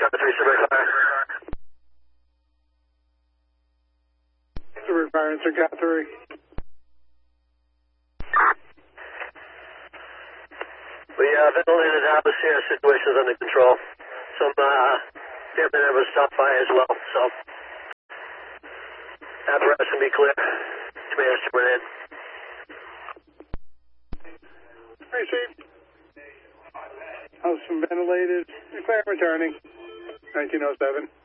Got 3, Suburban Fire. Suburban Fire, Answer Cat 3. We ventilated atmosphere, situation's under control. Some family members stopped by as well, so apparatus can be clear. Commander's to run in. Received. House ventilated. Clear returning. 1907.